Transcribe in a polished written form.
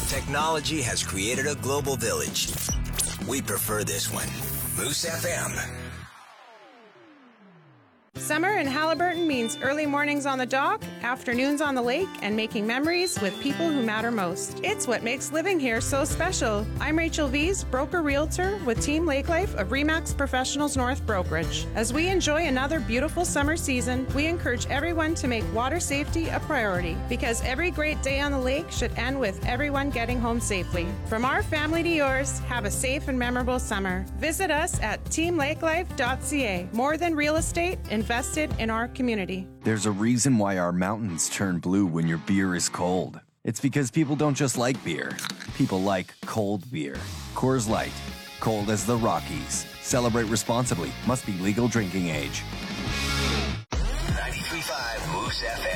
Technology has created a global village. We prefer this one. Moose FM. Summer in Haliburton means early mornings on the dock, afternoons on the lake, and making memories with people who matter most. It's what makes living here so special. I'm Rachel Vies, broker realtor with Team Lake Life of RE/MAX Professionals North Brokerage. As we enjoy another beautiful summer season, we encourage everyone to make water safety a priority, because every great day on the lake should end with everyone getting home safely. From our family to yours, have a safe and memorable summer. Visit us at teamlakelife.ca. More than real estate, invested in our community. There's a reason why our mountains turn blue when your beer is cold. It's because people don't just like beer. People like cold beer. Coors Light. Cold as the Rockies. Celebrate responsibly. Must be legal drinking age. 93.5 Moose FM.